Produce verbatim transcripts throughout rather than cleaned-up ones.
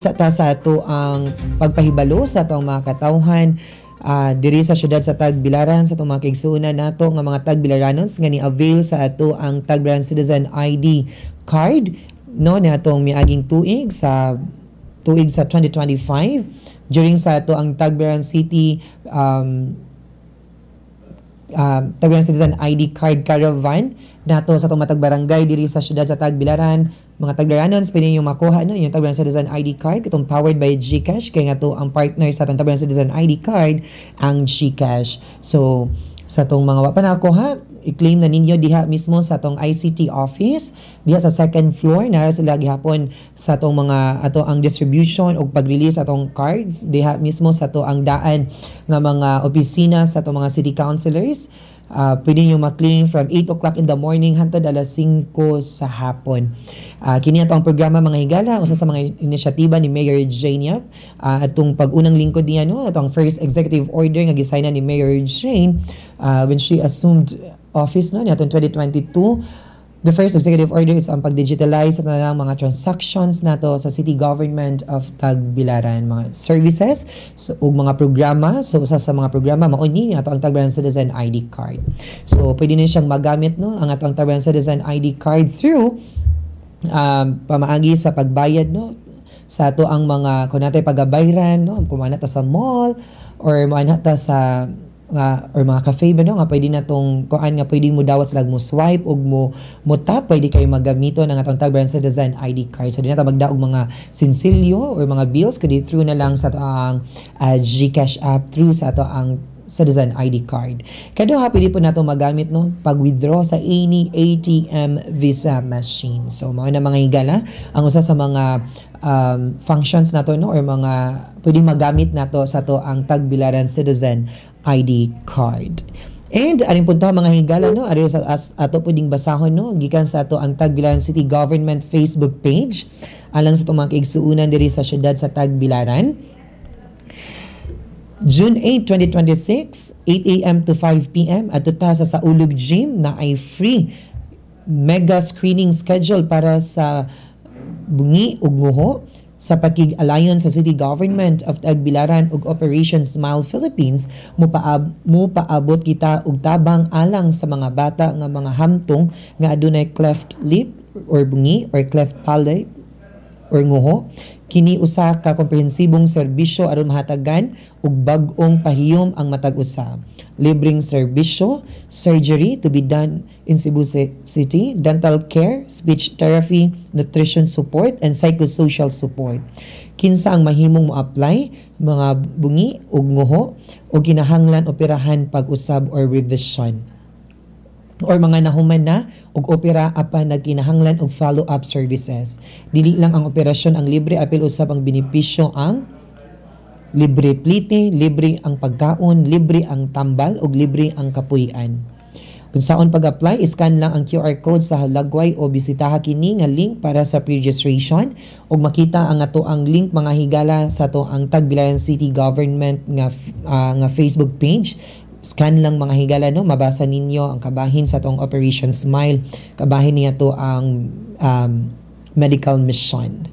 sa ta sa ato ang pagpahibalo sa atong mga katawhan ah, diri sa syudad sa Tagbilaran sa atong mga kaigsuonan nato nga mga Tagbilaranos nga ni-avail sa ato ang Tagbilaran Citizen I D card no ni atong miaging tuig sa tuig sa twenty twenty-five during sa ato ang Tagbilaran City um, uh, Tagbilaran Citizen I D card caravan nato sa itong matag barangay diri sa syudad sa Tagbilaran. Mga Tagbilaranons, pwede nyo makuha no, yung Tagbilaran Citizen I D card itong powered by GCash kaya nga to ang partner sa itong Tagbilaran Citizen I D card ang GCash. So sa itong mga wapa nakuha, i-claim na ninyo diha mismo sa itong I C T office diha sa second floor nara sila gihapon sa itong mga ato ang distribution o pag-release atong cards diha mismo sa to ang daan nga mga opisina sa itong mga city councilors. Uh, pwede nyo ma-claim from eight o'clock in the morning hantod alas singko sa hapon. Uh, kini ato ang programa mga higala, usa sa mga inisyatiba ni Mayor Jane Yap. Uh, atong pag-unang lingkod niya, no, atong first executive order nga gisign ni Mayor Jane uh, when she assumed office no, atong twenty twenty-two. The first executive order is ang pag-digitalize na lang mga transactions nato sa City Government of Tagbilaran, mga services so, ug mga programa. So usa sa mga programa mao ni ato ang Tagbilaran Citizen I D card. So pwede na siyang magamit no ang ato ang Tagbilaran Citizen I D card through um, pamaagi sa pagbayad no sa ato ang mga kun natay pagabayran no kung ta sa mall or maana ta sa nga or mga cafe ba no nga pwede na tong kuan nga pwede mo dawat sila mo swipe ug mo mo tap pwede kayo magamito ng atong Tagbilaran Citizen I D card. So di na ta magdaog mga sinsilyo or mga bills kundi through na lang sa ato ang uh, GCash app through sa ato ang Citizen I D card. Kaduha pwede po nato magamit no pag-withdraw sa any A T M Visa machine. So mao na mga higala ang usa sa mga um, functions nato no or mga pwede magamit nato sa to ang Tagbilaran Citizen I D card. And aring punto mga higala no ari sa ato pwedeng basahon no gikan sa ato ang Tagbilaran City Government Facebook page alang sa itong mga kaigsuonan diri sa syudad sa Tagbilaran. June eighth, twenty twenty-six, eight a.m. to five p.m. at ta sa Saulog Gym na ay free mega screening schedule para sa bungi ug nguho sa pakig-alliance sa City Government of Tagbilaran ug Operation Smile Philippines mo paab mo paabot kita og tabang alang sa mga bata nga mga hamtong nga adunay cleft lip or bungi or cleft palate or nguho. Kini usa ka komprehensibong serbisyo aron mahatagan og bag-ong pahiyom ang matag usa. Libreng serbisyo, surgery to be done in Cebu City, dental care, speech therapy, nutrition support, and psychosocial support. Kinsa ang mahimong mo-apply, mga bungi ug nguho o kinahanglan operahan pag-usab or revision or mga nahuman na og opera apan nagkinahanglan og follow-up services. Dili lang ang operasyon ang libre apil usab ang benepisyo ang libre plite, libre ang pagkaon, libre ang tambal ug libre ang kapuy-an. Kung saon pag-apply, scan lang ang Q R code sa halagway o bisitaha kini nga link para sa pre-registration ug makita ang ato ang link mga higala sa ato ang Tagbilaran City Government nga uh, nga Facebook page. Scan lang mga higala no mabasa ninyo ang kabahin sa atong Operation Smile, kabahin niya to ang um, medical mission.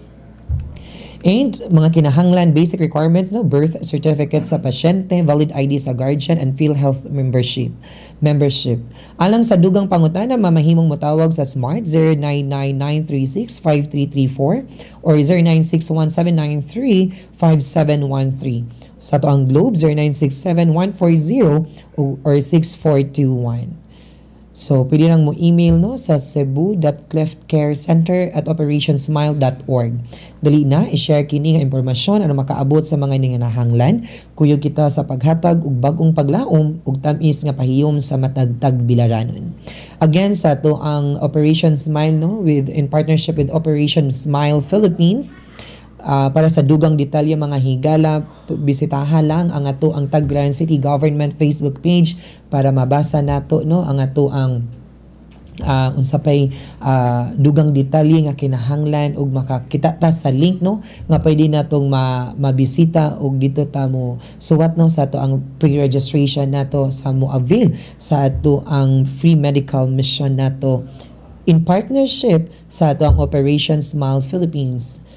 And mga kinahanglan basic requirements no birth certificate sa pasyente, valid I D sa guardian and PhilHealth membership. Membership. Alang sa dugang pangutana mamahimong motawag sa Smart zero nine nine nine three six five three three four or zero nine six one seven nine three five seven one three. Sa to ang Globe zero nine six seven one four zero or six four two one. So pwede lang mo email no sa cebu dot cleftcarecenter at operationsmile dot org. Dali na i-share kini nga impormasyon ano makaabot sa mga ninganahanglan kuyog kita sa paghatag og bag-ong paglaom ug tamis nga pahiyom sa matag Tagbilaranon. Again sa to ang Operation Smile no with in partnership with Operation Smile Philippines. Uh, para sa dugang detalye mga higala, bisitahan lang ang ato ang Tagbilaran City Government Facebook page para mabasa nato no ang ato ang uh, unsapay uh, dugang detalye nga kinahanglan ug makakita ta sa link no nga pwede natong ma mabisita ug dito ta mo suwat no sa ato ang pre-registration nato sa mo avail sa ato ang free medical mission nato in partnership sa ato ang Operation Smile Philippines.